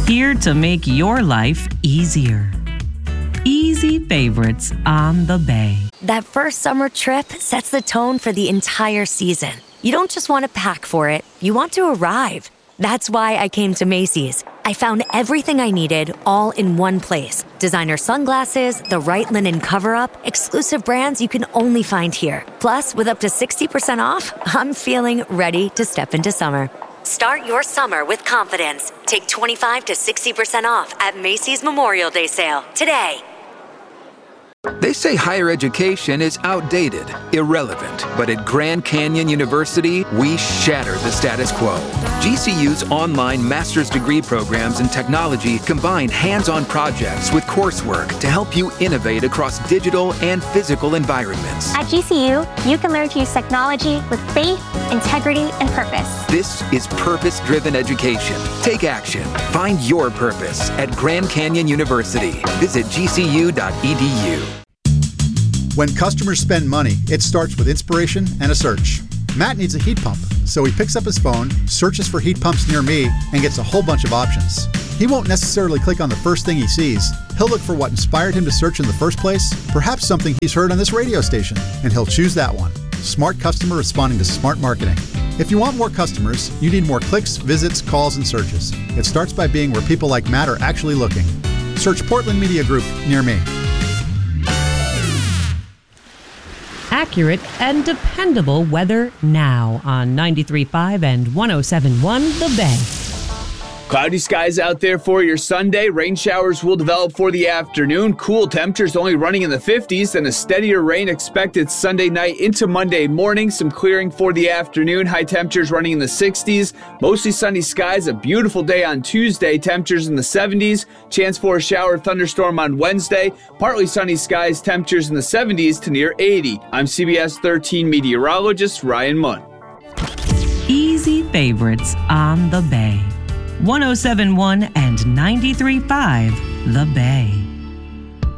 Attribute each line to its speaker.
Speaker 1: here to make your life easier. Easy Favorites on the Bay.
Speaker 2: That first summer trip sets the tone for the entire season. You don't just want to pack for it, you want to arrive. That's why I came to Macy's. I found everything I needed all in one place. Designer sunglasses, the right linen cover-up, exclusive brands you can only find here. Plus, with up to 60% off, I'm feeling ready to step into summer. Start your summer with confidence. Take 25 to 60% off at Macy's Memorial Day sale today.
Speaker 3: They say higher education is outdated, irrelevant, but at Grand Canyon University, we shatter the status quo. GCU's online master's degree programs in technology combine hands-on projects with coursework to help you innovate across digital and physical environments.
Speaker 4: At GCU, you can learn to use technology with faith, integrity, and purpose.
Speaker 3: This is purpose-driven education. Take action. Find your purpose at Grand Canyon University. Visit gcu.edu.
Speaker 5: When customers spend money, it starts with inspiration and a search. Matt needs a heat pump, so he picks up his phone, searches for heat pumps near me, and gets a whole bunch of options. He won't necessarily click on the first thing he sees. He'll look for what inspired him to search in the first place, perhaps something he's heard on this radio station, and he'll choose that one. Smart customer responding to smart marketing. If you want more customers, you need more clicks, visits, calls, and searches. It starts by being where people like Matt are actually looking. Search Portland Media Group near me.
Speaker 1: Accurate and dependable weather now on 93.5 and 107.1 The Bay.
Speaker 6: Cloudy skies out there for your Sunday. Rain showers will develop for the afternoon. Cool temperatures only running in the 50s, and a steadier rain expected Sunday night into Monday morning. Some clearing for the afternoon. High temperatures running in the 60s. Mostly sunny skies. A beautiful day on Tuesday. Temperatures in the 70s. Chance for a shower thunderstorm on Wednesday. Partly sunny skies. Temperatures in the 70s to near 80. I'm CBS 13 meteorologist Ryan Munn.
Speaker 1: Easy Favorites on the Bay. 107.1 and 93.5 The Bay.